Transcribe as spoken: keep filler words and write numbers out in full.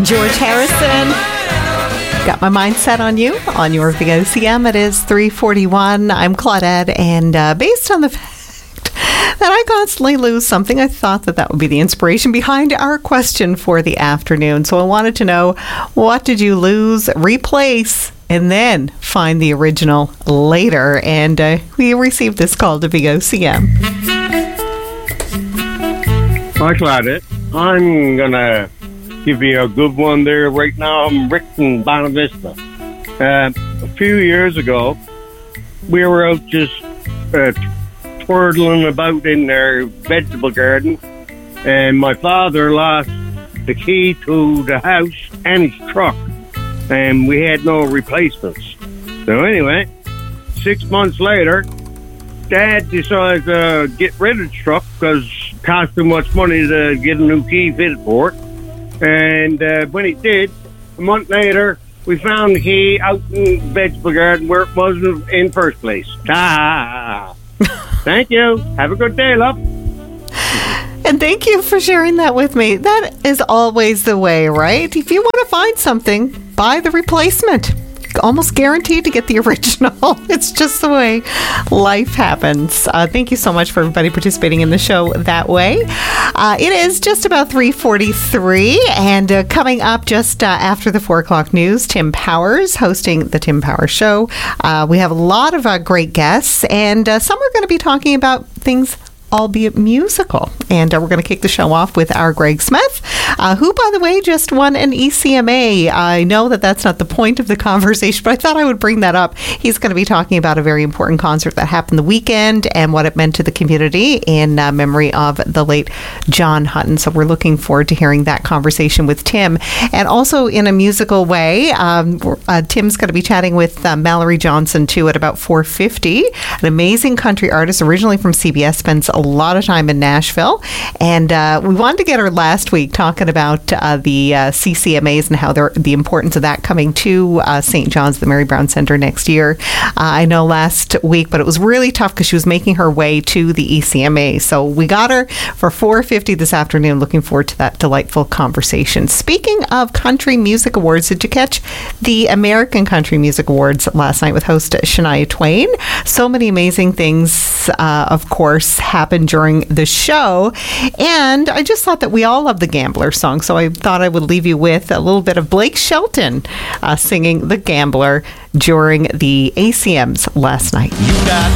George Harrison. Got my mind set on you on your V O C M. It is three forty-one. I'm Claudette, and uh, based on the fact that I constantly lose something, I thought that that would be the inspiration behind our question for the afternoon. So I wanted to know, what did you lose, replace, and then find the original later? And uh, we received this call to V O C M. Hi, Claudette. I'm going to give you a good one there right now. I'm Rick from Bonavista. Uh, a few years ago, we were out just uh, twirling about in our vegetable garden, and my father lost the key to the house and his truck, and we had no replacements. So anyway, six months later, Dad decided to get rid of the truck because it cost too much money to get a new key fitted for it. And uh, when it did, a month later, we found the key out in the vegetable garden where it wasn't in first place. Ta! Thank you. Have a good day, love. And thank you for sharing that with me. That is always the way, right? If you want to find something, buy the replacement. Almost guaranteed to get the original. It's just the way life happens. Uh, thank you so much for everybody participating in the show that way. Uh, it is just about three forty-three, and uh, coming up just uh, after the four o'clock news, Tim Powers hosting the Tim Powers Show. Uh, we have a lot of uh, great guests, and uh, some are going to be talking about things albeit musical. And uh, we're going to kick the show off with our Greg Smith, uh, who, by the way, just won an E C M A. I know that that's not the point of the conversation, but I thought I would bring that up. He's going to be talking about a very important concert that happened the weekend and what it meant to the community in uh, memory of the late John Hutton. So we're looking forward to hearing that conversation with Tim. And also in a musical way, um, uh, Tim's going to be chatting with uh, Mallory Johnson, too, at about four fifty. An amazing country artist, originally from C B S, spends a lot of time in Nashville, and uh, we wanted to get her last week talking about uh, the uh, C C M As and how they're, the importance of that coming to uh, Saint John's, the Mary Brown Center next year. Uh, I know last week, but it was really tough because she was making her way to the E C M A. So we got her for four fifty this afternoon. Looking forward to that delightful conversation. Speaking of Country Music Awards, did you catch the American Country Music Awards last night with host Shania Twain? So many amazing things, uh, of course, happened during the show, and I just thought that we all love the Gambler song, so I thought I would leave you with a little bit of Blake Shelton uh, singing The Gambler during the A C Ms last night. You got